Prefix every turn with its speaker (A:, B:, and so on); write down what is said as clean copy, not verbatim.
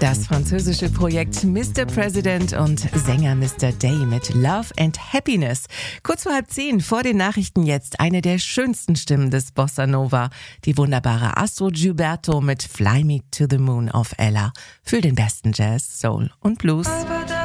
A: Das französische Projekt Mr. President und Sänger Mr. Day mit Love and Happiness. Kurz vor 9:30 vor den Nachrichten jetzt eine der schönsten Stimmen des Bossa Nova. Die wunderbare Astrud Gilberto mit Fly Me to the Moon auf Ella. Für den besten Jazz, Soul und Blues.